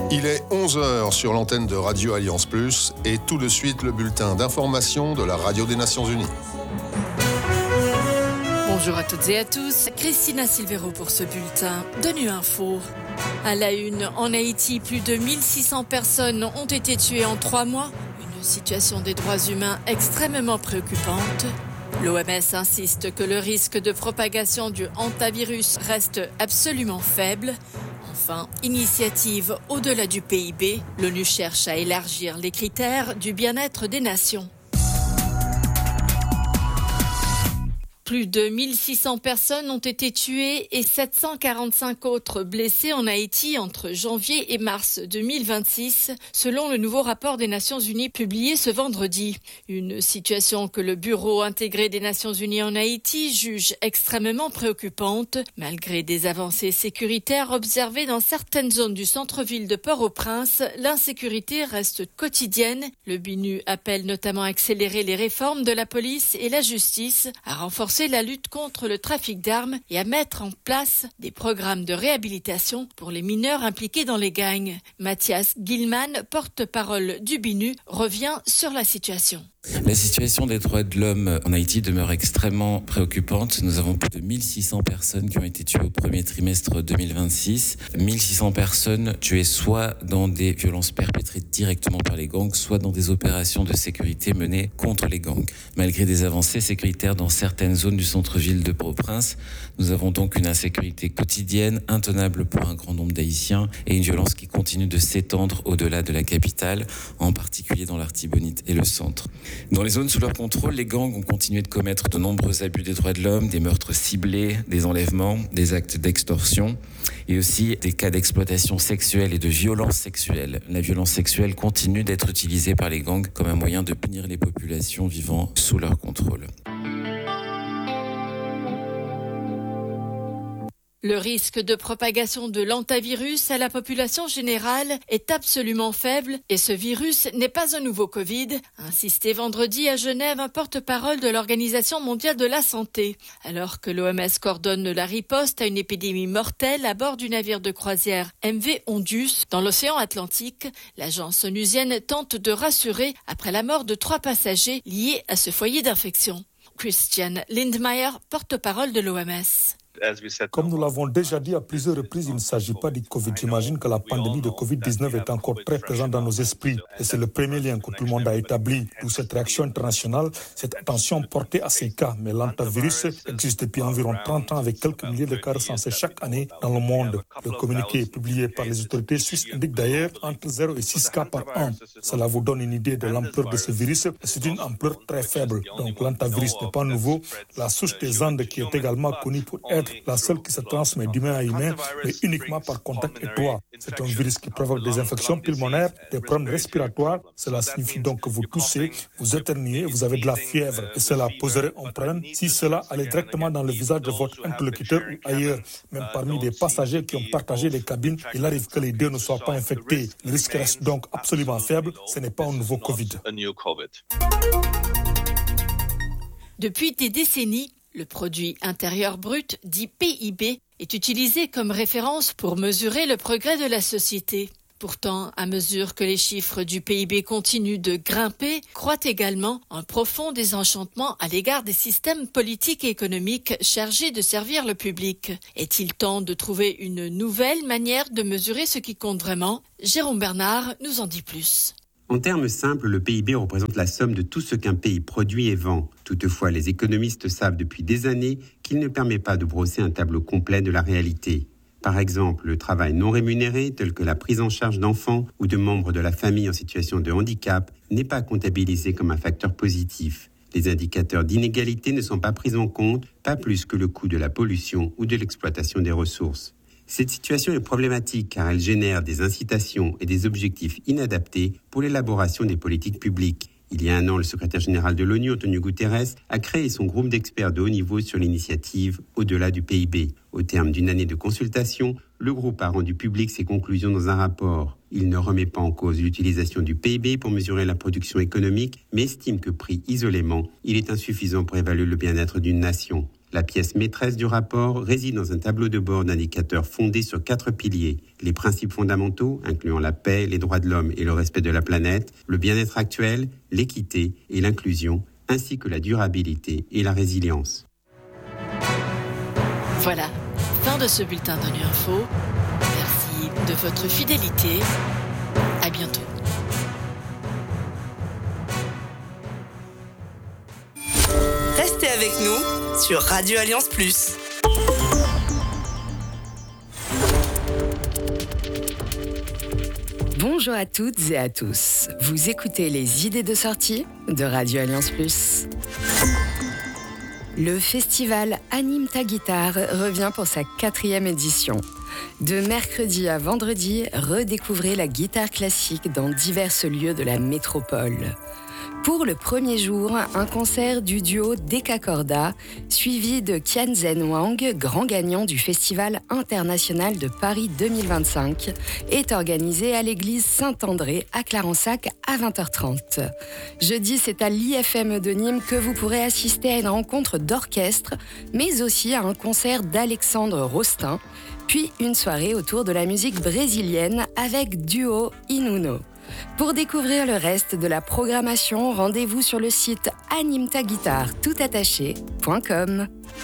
Il est 11h sur l'antenne de Radio Alliance Plus et tout de suite le bulletin d'information de la Radio des Nations Unies. Bonjour à toutes et à tous, Christina Silvero pour ce bulletin de Nu Info. À la une, en Haïti, plus de 1600 personnes ont été tuées en 3 mois. Une situation des droits humains extrêmement préoccupante. L'OMS insiste que le risque de propagation du hantavirus reste absolument faible. Enfin, initiative au-delà du PIB, l'ONU cherche à élargir les critères du bien-être des nations. Plus de 1600 personnes ont été tuées et 745 autres blessées en Haïti entre janvier et mars 2026, selon le nouveau rapport des Nations Unies publié ce vendredi. Une situation que le Bureau intégré des Nations Unies en Haïti juge extrêmement préoccupante, malgré des avancées sécuritaires observées dans certaines zones du centre-ville de Port-au-Prince. L'insécurité reste quotidienne. Le BINU appelle notamment à accélérer les réformes de la police et la justice, à renforcer la lutte contre le trafic d'armes et à mettre en place des programmes de réhabilitation pour les mineurs impliqués dans les gangs. Mathias Gilman, porte-parole du BINU, revient sur la situation. La situation des droits de l'homme en Haïti demeure extrêmement préoccupante. Nous avons plus de 1600 personnes qui ont été tuées au premier trimestre 2026. 1600 personnes tuées soit dans des violences perpétrées directement par les gangs, soit dans des opérations de sécurité menées contre les gangs. Malgré des avancées sécuritaires dans certaines zones du centre-ville de Port-au-Prince, nous avons donc une insécurité quotidienne, intenable pour un grand nombre d'Haïtiens et une violence qui continue de s'étendre au-delà de la capitale, en particulier dans l'Artibonite et le centre. Dans les zones sous leur contrôle, les gangs ont continué de commettre de nombreux abus des droits de l'homme, des meurtres ciblés, des enlèvements, des actes d'extorsion et aussi des cas d'exploitation sexuelle et de violence sexuelle. La violence sexuelle continue d'être utilisée par les gangs comme un moyen de punir les populations vivant sous leur contrôle. Le risque de propagation de l'hantavirus à la population générale est absolument faible et ce virus n'est pas un nouveau Covid, a insisté vendredi à Genève un porte-parole de l'Organisation mondiale de la santé. Alors que l'OMS coordonne la riposte à une épidémie mortelle à bord du navire de croisière MV Ondius dans l'océan Atlantique, l'agence onusienne tente de rassurer après la mort de 3 passagers liés à ce foyer d'infection. Christian Lindmeier, porte-parole de l'OMS. Comme nous l'avons déjà dit à plusieurs reprises, il ne s'agit pas du Covid. J'imagine que la pandémie de Covid-19 est encore très présente dans nos esprits. Et c'est le premier lien que tout le monde a établi. Pour cette réaction internationale, cette attention portée à ces cas. Mais l'hantavirus existe depuis environ 30 ans avec quelques milliers de cas recensés chaque année dans le monde. Le communiqué publié par les autorités suisses indique d'ailleurs entre 0 et 6 cas par an. Cela vous donne une idée de l'ampleur de ce virus. C'est une ampleur très faible. Donc l'hantavirus n'est pas nouveau. La souche des Andes qui est également connue pour être la seule qui se transmet d'humain à humain, mais uniquement par contact étroit. C'est un virus qui provoque des infections pulmonaires, des problèmes respiratoires. Cela signifie donc que vous toussez, vous éternuez, vous avez de la fièvre. Et cela poserait un problème si cela allait directement dans le visage de votre interlocuteur ou ailleurs. Même parmi des passagers qui ont partagé les cabines, il arrive que les deux ne soient pas infectés. Le risque reste donc absolument faible. Ce n'est pas un nouveau Covid. Depuis des décennies, le produit intérieur brut, dit PIB, est utilisé comme référence pour mesurer le progrès de la société. Pourtant, à mesure que les chiffres du PIB continuent de grimper, croît également un profond désenchantement à l'égard des systèmes politiques et économiques chargés de servir le public. Est-il temps de trouver une nouvelle manière de mesurer ce qui compte vraiment ? Jérôme Bernard nous en dit plus. En termes simples, le PIB représente la somme de tout ce qu'un pays produit et vend. Toutefois, les économistes savent depuis des années qu'il ne permet pas de brosser un tableau complet de la réalité. Par exemple, le travail non rémunéré, tel que la prise en charge d'enfants ou de membres de la famille en situation de handicap, n'est pas comptabilisé comme un facteur positif. Les indicateurs d'inégalité ne sont pas pris en compte, pas plus que le coût de la pollution ou de l'exploitation des ressources. Cette situation est problématique car elle génère des incitations et des objectifs inadaptés pour l'élaboration des politiques publiques. Il y a 1 an, le secrétaire général de l'ONU, Antonio Guterres, a créé son groupe d'experts de haut niveau sur l'initiative au-delà du PIB. Au terme d'une année de consultation, le groupe a rendu public ses conclusions dans un rapport. Il ne remet pas en cause l'utilisation du PIB pour mesurer la production économique, mais estime que pris isolément, il est insuffisant pour évaluer le bien-être d'une nation. La pièce maîtresse du rapport réside dans un tableau de bord d'indicateurs fondé sur 4 piliers. Les principes fondamentaux, incluant la paix, les droits de l'homme et le respect de la planète, le bien-être actuel, l'équité et l'inclusion, ainsi que la durabilité et la résilience. Voilà, fin de ce bulletin d'ONU Info. Merci de votre fidélité. À bientôt. Restez avec nous sur Radio Alliance Plus. Bonjour à toutes et à tous. Vous écoutez les idées de sortie de Radio Alliance Plus. Le festival Anime ta guitare revient pour sa 4e édition. De mercredi à vendredi, redécouvrez la guitare classique dans divers lieux de la métropole. Pour le premier jour, un concert du duo Dekakorda, suivi de Tianzhen Wang, grand gagnant du Festival international de Paris 2025, est organisé à l'église Saint-André à Clarensac à 20h30. Jeudi, c'est à l'IFM de Nîmes que vous pourrez assister à une rencontre d'orchestre, mais aussi à un concert d'Alexandre Rostin, puis une soirée autour de la musique brésilienne avec Duo Inuno. Pour découvrir le reste de la programmation, rendez-vous sur le site animetaguitare.com.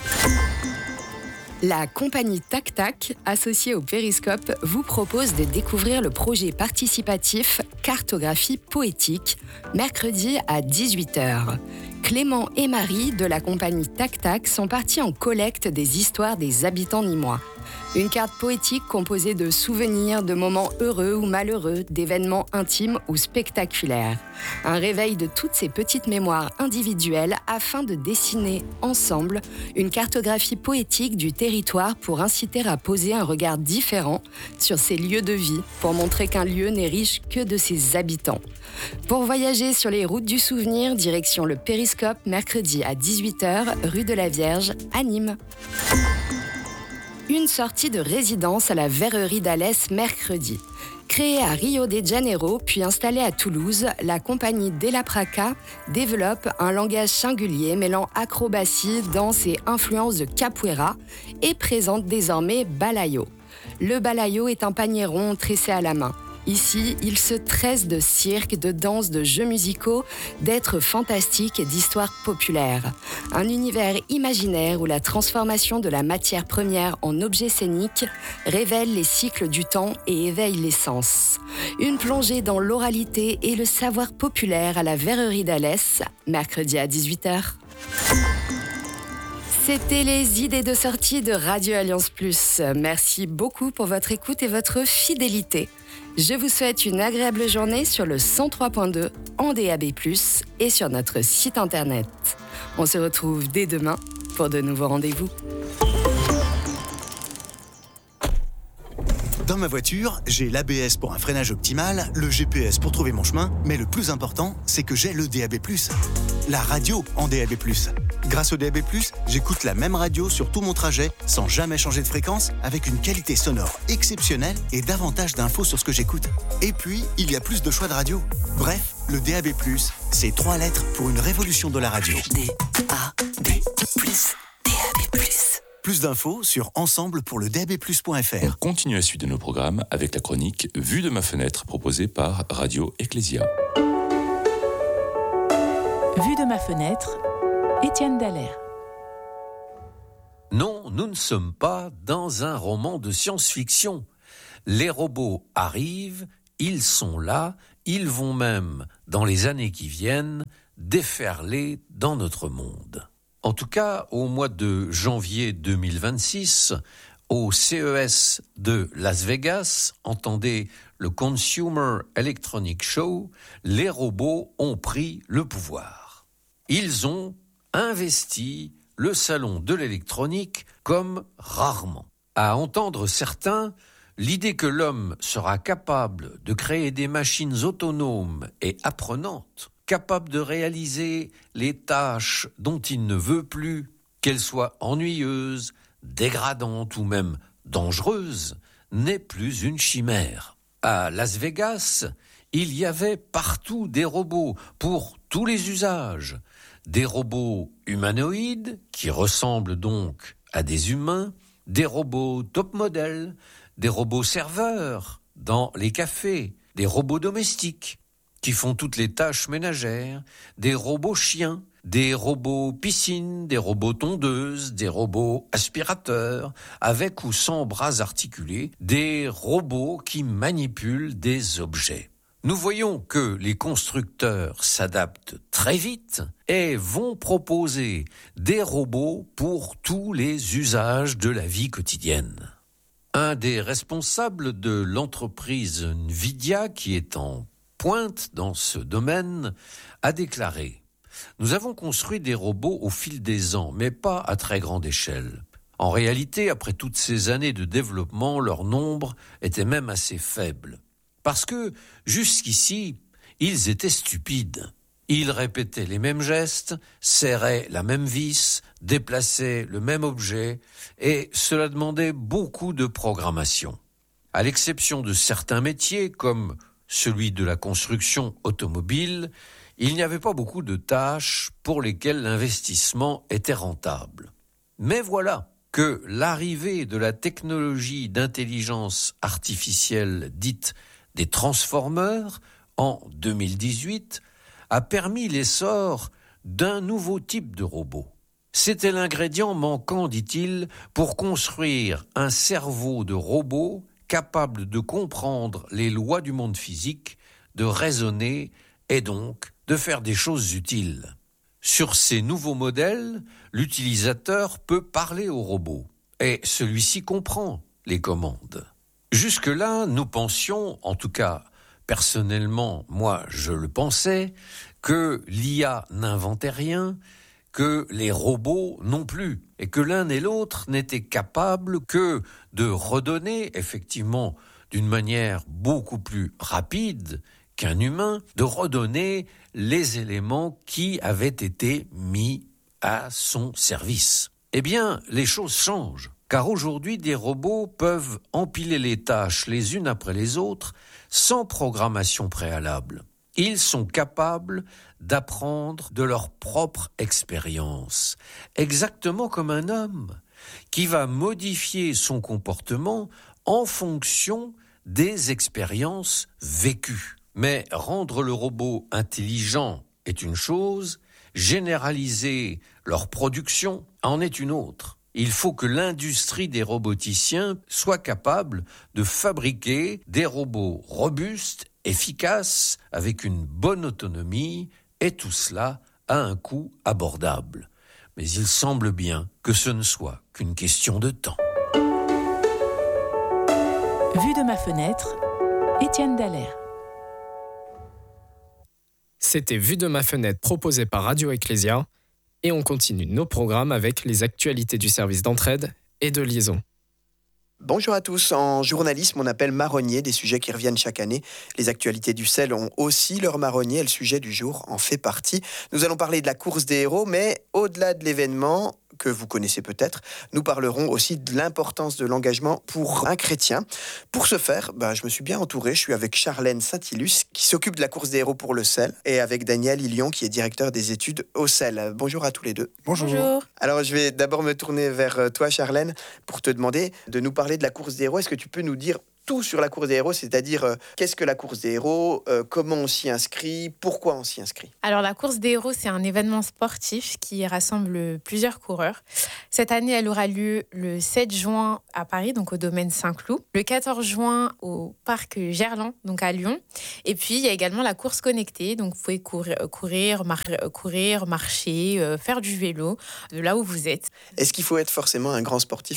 La compagnie Tac Tac, associée au Périscope, vous propose de découvrir le projet participatif Cartographie poétique, mercredi à 18h. Clément et Marie de la compagnie Tac Tac sont partis en collecte des histoires des habitants nîmois. Une carte poétique composée de souvenirs, de moments heureux ou malheureux, d'événements intimes ou spectaculaires. Un réveil de toutes ces petites mémoires individuelles afin de dessiner ensemble une cartographie poétique du territoire pour inciter à poser un regard différent sur ces lieux de vie, pour montrer qu'un lieu n'est riche que de ses habitants. Pour voyager sur les routes du souvenir, direction le Périscope, mercredi à 18h, rue de la Vierge, à Nîmes. Une sortie de résidence à la Verrerie d'Alès mercredi. Créée à Rio de Janeiro puis installée à Toulouse, la compagnie Della Praca développe un langage singulier mêlant acrobatie, danse et influence de capoeira et présente désormais Balayo. Le Balayo est un panier rond tressé à la main. Ici, il se tresse de cirque, de danse, de jeux musicaux, d'êtres fantastiques et d'histoires populaires. Un univers imaginaire où la transformation de la matière première en objet scénique révèle les cycles du temps et éveille les sens. Une plongée dans l'oralité et le savoir populaire à la Verrerie d'Alès, mercredi à 18h. C'était les idées de sortie de Radio Alliance Plus. Merci beaucoup pour votre écoute et votre fidélité. Je vous souhaite une agréable journée sur le 103.2 en DAB+, et sur notre site internet. On se retrouve dès demain pour de nouveaux rendez-vous. Dans ma voiture, j'ai l'ABS pour un freinage optimal, le GPS pour trouver mon chemin, mais le plus important, c'est que j'ai le DAB+, la radio en DAB+. Grâce au DAB+, j'écoute la même radio sur tout mon trajet, sans jamais changer de fréquence, avec une qualité sonore exceptionnelle et davantage d'infos sur ce que j'écoute. Et puis, il y a plus de choix de radio. Bref, le DAB+, c'est 3 lettres pour une révolution de la radio. DAB+. Plus d'infos sur ensemblepourledabplus.fr. On continue à suivre nos programmes avec la chronique Vue de ma fenêtre proposée par Radio Ecclésia. Vue de ma fenêtre, Étienne Dallaire. Non, nous ne sommes pas dans un roman de science-fiction. Les robots arrivent, ils sont là, ils vont même, dans les années qui viennent, déferler dans notre monde. En tout cas, au mois de janvier 2026, au CES de Las Vegas, entendez le Consumer Electronic Show, les robots ont pris le pouvoir. Ils ont investi le salon de l'électronique comme rarement. À entendre certains, l'idée que l'homme sera capable de créer des machines autonomes et apprenantes, capables de réaliser les tâches dont il ne veut plus, qu'elles soient ennuyeuses, dégradantes ou même dangereuses, n'est plus une chimère. À Las Vegas, il y avait partout des robots pour tous les usages. Des robots humanoïdes qui ressemblent donc à des humains, des robots top modèle, des robots serveurs dans les cafés, des robots domestiques qui font toutes les tâches ménagères, des robots chiens, des robots piscines, des robots tondeuses, des robots aspirateurs, avec ou sans bras articulés, des robots qui manipulent des objets. Nous voyons que les constructeurs s'adaptent très vite et vont proposer des robots pour tous les usages de la vie quotidienne. Un des responsables de l'entreprise Nvidia, qui est en pointe dans ce domaine, a déclaré « Nous avons construit des robots au fil des ans, mais pas à très grande échelle. En réalité, après toutes ces années de développement, leur nombre était même assez faible. Parce que, jusqu'ici, ils étaient stupides. Ils répétaient les mêmes gestes, serraient la même vis, déplaçaient le même objet, et cela demandait beaucoup de programmation. À l'exception de certains métiers, comme celui de la construction automobile, il n'y avait pas beaucoup de tâches pour lesquelles l'investissement était rentable. Mais voilà que l'arrivée de la technologie d'intelligence artificielle dite des transformeurs en 2018 a permis l'essor d'un nouveau type de robot. C'était l'ingrédient manquant, dit-il, pour construire un cerveau de robot capable de comprendre les lois du monde physique, de raisonner et donc de faire des choses utiles. Sur ces nouveaux modèles, l'utilisateur peut parler au robot et celui-ci comprend les commandes. Jusque-là, nous pensions, en tout cas personnellement, moi je le pensais, que l'IA n'inventait rien, que les robots non plus, et que l'un et l'autre n'étaient capables que de redonner, effectivement, d'une manière beaucoup plus rapide qu'un humain, de redonner les éléments qui avaient été mis à son service. Eh bien, les choses changent, car aujourd'hui, des robots peuvent empiler les tâches les unes après les autres sans programmation préalable. Ils sont capables d'apprendre de leur propre expérience, exactement comme un homme qui va modifier son comportement en fonction des expériences vécues. Mais rendre le robot intelligent est une chose, généraliser leur production en est une autre. Il faut que l'industrie des roboticiens soit capable de fabriquer des robots robustes, efficaces, avec une bonne autonomie, et tout cela à un coût abordable. Mais il semble bien que ce ne soit qu'une question de temps. Vue de ma fenêtre, Étienne Dallaire. C'était Vue de ma fenêtre proposée par Radio Ecclésia et on continue nos programmes avec les actualités du service d'entraide et de liaison. Bonjour à tous. En journalisme, on appelle marronnier des sujets qui reviennent chaque année. Les actualités du sel ont aussi leur marronnier et le sujet du jour en fait partie. Nous allons parler de la course des héros, mais au-delà de l'événement que vous connaissez peut-être, nous parlerons aussi de l'importance de l'engagement pour un chrétien. Pour ce faire, je me suis bien entouré. Je suis avec Charlène Saint-Ilus qui s'occupe de la course des héros pour le sel et avec Daniel Ilion qui est directeur des études au sel. Bonjour à tous les deux. Bonjour. Alors je vais d'abord me tourner vers toi Charlène pour te demander de nous parler de la course des héros. Est-ce que tu peux nous dire tout sur la course des héros, c'est-à-dire qu'est-ce que la course des héros, comment on s'y inscrit, pourquoi on s'y inscrit? Alors la course des héros, c'est un événement sportif qui rassemble plusieurs coureurs. Cette année, elle aura lieu le 7 juin à Paris, donc au domaine Saint-Cloud, le 14 juin au parc Gerland, donc à Lyon. Et puis, il y a également la course connectée, donc vous pouvez courir, marcher, faire du vélo, de là où vous êtes. Est-ce qu'il faut être forcément un grand sportif